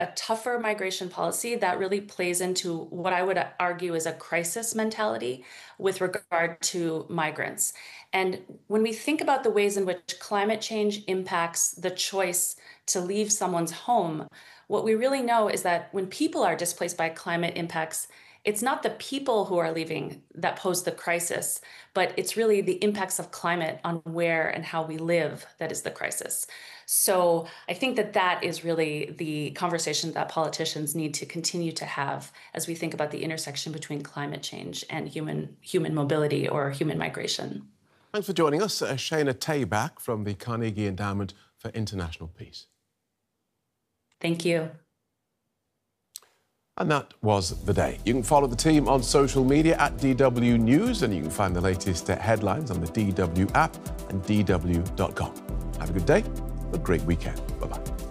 a tougher migration policy that really plays into what I would argue is a crisis mentality with regard to migrants. And when we think about the ways in which climate change impacts the choice to leave someone's home, what we really know is that when people are displaced by climate impacts, it's not the people who are leaving that pose the crisis, but it's really the impacts of climate on where and how we live that is the crisis. So I think that that is really the conversation that politicians need to continue to have as we think about the intersection between climate change and human mobility or human migration. Thanks for joining us, Shayna Tabak from the Carnegie Endowment for International Peace. Thank you. And that was the day. You can follow the team on social media at DW News, and you can find the latest headlines on the DW app and dw.com. Have a good day, a great weekend. Bye-bye.